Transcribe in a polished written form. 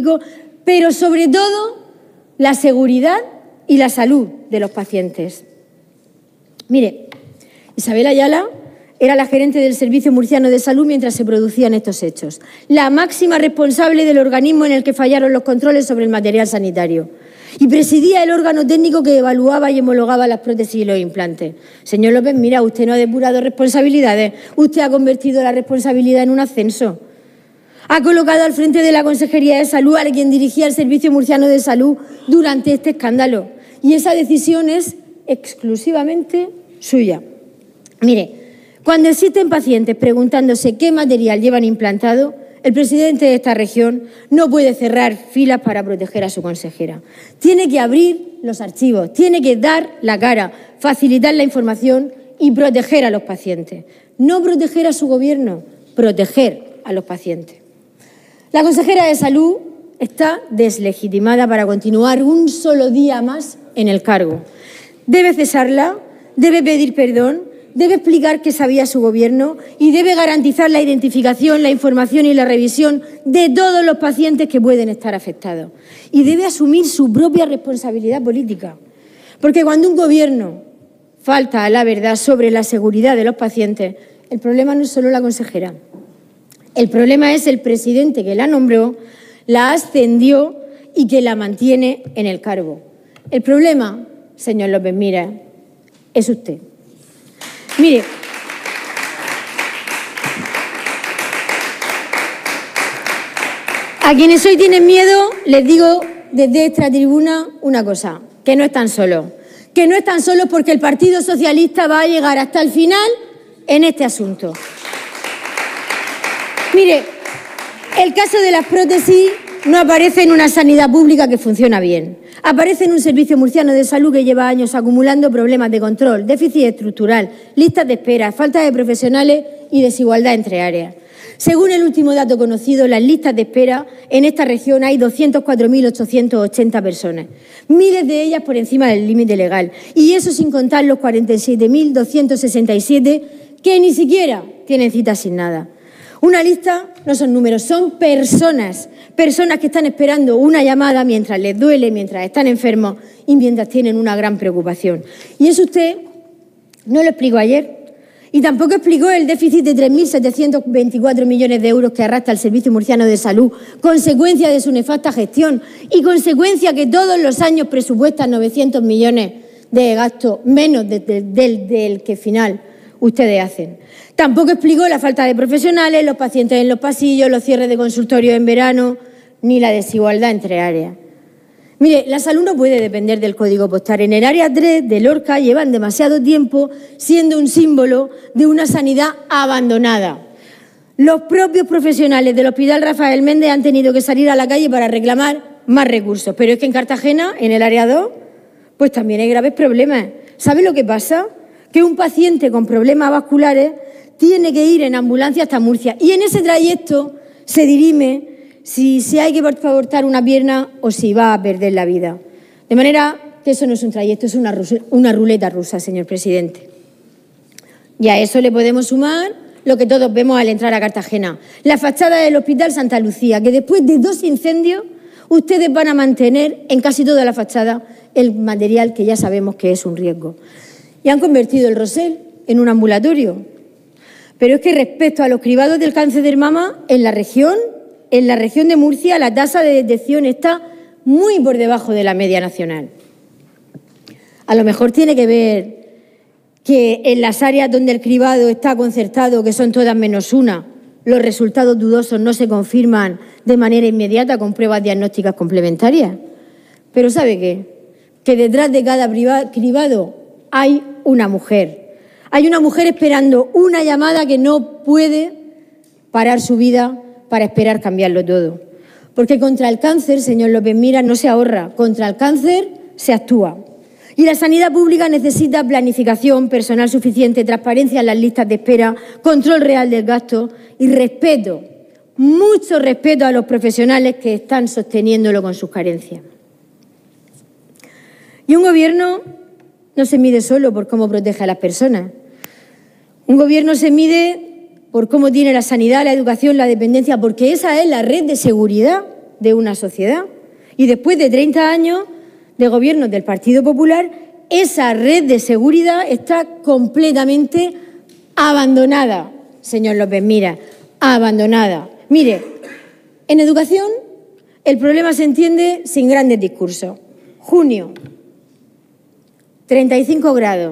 público, pero sobre todo la seguridad y la salud de los pacientes. Mire, Isabel Ayala era la gerente del Servicio Murciano de Salud mientras se producían estos hechos, la máxima responsable del organismo en el que fallaron los controles sobre el material sanitario, y presidía el órgano técnico que evaluaba y homologaba las prótesis y los implantes. Señor López, mira, usted no ha depurado responsabilidades, usted ha convertido la responsabilidad en un ascenso. Ha colocado al frente de la Consejería de Salud a quien dirigía el Servicio Murciano de Salud durante este escándalo, y esa decisión es exclusivamente suya. Mire, cuando existen pacientes preguntándose qué material llevan implantado, el presidente de esta región no puede cerrar filas para proteger a su consejera. Tiene que abrir los archivos, tiene que dar la cara, facilitar la información y proteger a los pacientes. No proteger a su gobierno, proteger a los pacientes. La consejera de Salud está deslegitimada para continuar un solo día más en el cargo. Debe cesarla, debe pedir perdón, debe explicar qué sabía su gobierno y debe garantizar la identificación, la información y la revisión de todos los pacientes que pueden estar afectados. Y debe asumir su propia responsabilidad política. Porque cuando un gobierno falta a la verdad sobre la seguridad de los pacientes, el problema no es solo la consejera. El problema es el presidente que la nombró, la ascendió y que la mantiene en el cargo. El problema, señor López Miras, es usted. Mire, a quienes hoy tienen miedo les digo desde esta tribuna una cosa, que no están solos. Que no están solos porque el Partido Socialista va a llegar hasta el final en este asunto. Mire, el caso de las prótesis no aparece en una sanidad pública que funciona bien. Aparece en un servicio murciano de salud que lleva años acumulando problemas de control, déficit estructural, listas de espera, falta de profesionales y desigualdad entre áreas. Según el último dato conocido, las listas de espera en esta región hay 204.880 personas, miles de ellas por encima del límite legal, y eso sin contar los 47.267 que ni siquiera tienen cita asignada. Una lista no son números, son personas que están esperando una llamada mientras les duele, mientras están enfermos y mientras tienen una gran preocupación. Y eso usted no lo explicó ayer y tampoco explicó el déficit de 3.724 millones de euros que arrastra el Servicio Murciano de Salud, consecuencia de su nefasta gestión y consecuencia que todos los años presupuestan 900 millones de gasto menos del que final ustedes hacen. Tampoco explicó la falta de profesionales, los pacientes en los pasillos, los cierres de consultorios en verano, ni la desigualdad entre áreas. Mire, la salud no puede depender del código postal. En el área 3 de Lorca llevan demasiado tiempo siendo un símbolo de una sanidad abandonada. Los propios profesionales del Hospital Rafael Méndez han tenido que salir a la calle para reclamar más recursos. Pero es que en Cartagena, en el área 2, pues también hay graves problemas. ¿Sabe lo que pasa? Que un paciente con problemas vasculares tiene que ir en ambulancia hasta Murcia y en ese trayecto se dirime si hay que abortar una pierna o si va a perder la vida. De manera que eso no es un trayecto, es una ruleta rusa, señor presidente. Y a eso le podemos sumar lo que todos vemos al entrar a Cartagena, la fachada del Hospital Santa Lucía, que después de 2 incendios ustedes van a mantener en casi toda la fachada el material que ya sabemos que es un riesgo. Y han convertido el Rosell en un ambulatorio. Pero es que respecto a los cribados del cáncer de mama, en la región de Murcia la tasa de detección está muy por debajo de la media nacional. A lo mejor tiene que ver que en las áreas donde el cribado está concertado, que son todas menos una, los resultados dudosos no se confirman de manera inmediata con pruebas diagnósticas complementarias. Pero ¿sabe qué? Que detrás de cada cribado hay una mujer. Hay una mujer esperando una llamada que no puede parar su vida para esperar cambiarlo todo. Porque contra el cáncer, señor López Miras, no se ahorra. Contra el cáncer se actúa. Y la sanidad pública necesita planificación, personal suficiente, transparencia en las listas de espera, control real del gasto y respeto, mucho respeto a los profesionales que están sosteniéndolo con sus carencias. Y un gobierno no se mide solo por cómo protege a las personas. Un gobierno se mide por cómo tiene la sanidad, la educación, la dependencia, porque esa es la red de seguridad de una sociedad. Y después de 30 años de gobierno del Partido Popular, esa red de seguridad está completamente abandonada, señor López Miras, abandonada. Mire, en educación el problema se entiende sin grandes discursos. Junio, 35 grados.